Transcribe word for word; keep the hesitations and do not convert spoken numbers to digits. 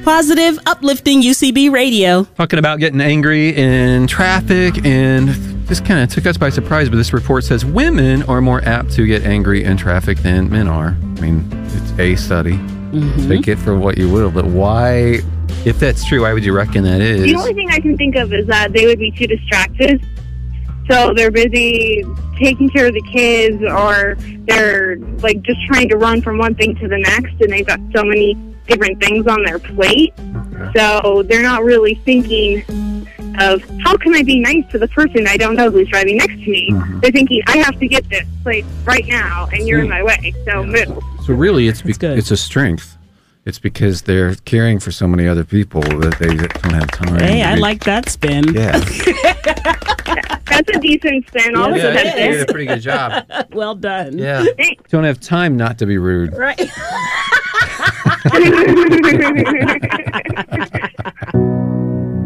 positive, uplifting U C B radio. Talking about getting angry in traffic, and this kind of took us by surprise, but this report says women are more apt to get angry in traffic than men are. I mean, it's a study. Mm-hmm. Take it for what you will, but why, if that's true, why would you reckon that is? The only thing I can think of is that they would be too distracted. So they're busy taking care of the kids, or they're like just trying to run from one thing to the next, and they've got so many different things on their plate. Okay. So they're not really thinking of how can I be nice to the person I don't know who's driving next to me. Mm-hmm. They're thinking, I have to get this place right now, and you're in my way. So yeah. move. So really, it's be- it's a strength. It's because they're caring for so many other people that they don't have time. Hey, I be- like that spin. Yeah. That's a decent spin. All yeah, of yeah, you did a pretty good job. Well done. Yeah. Don't have time not to be rude. Right.